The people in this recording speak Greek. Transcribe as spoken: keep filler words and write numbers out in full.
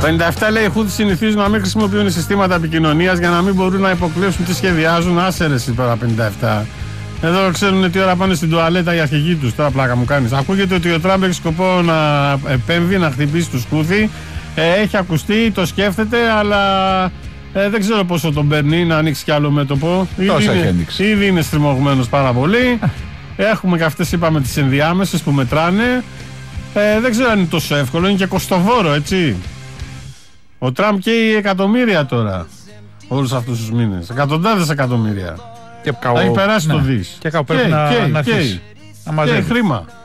πενήντα επτά λέει: οι Χούθι συνηθίζουν να μην χρησιμοποιούν συστήματα επικοινωνίας για να μην μπορούν να υποκλέψουν τι σχεδιάζουν. Άσερες τώρα πενήντα επτά. Εδώ ξέρουν τι ώρα πάνε στην τουαλέτα οι αρχηγοί τους. Τώρα πλάκα μου κάνεις. Ακούγεται ότι ο Τραμπ έχει σκοπό να επέμβει, να χτυπήσει τους Χούθι. Ε, έχει ακουστεί, το σκέφτεται, αλλά ε, δεν ξέρω πόσο τον παίρνει να ανοίξει κι άλλο μέτωπο. Ήδη είναι, ήδη είναι στριμωγμένος πάρα πολύ. Έχουμε και αυτές, είπαμε, τις ενδιάμεσες που μετράνε. Ε, δεν ξέρω αν είναι τόσο εύκολο, είναι και κοστοβόρο, έτσι. Ο Τραμπ καίει εκατομμύρια τώρα όλους αυτούς τους μήνες. Εκατοντάδες εκατομμύρια. Και καώ, θα έχει περάσει ναι. το δις. Και κάπου πρέπει να, να, να, και, να χρήμα.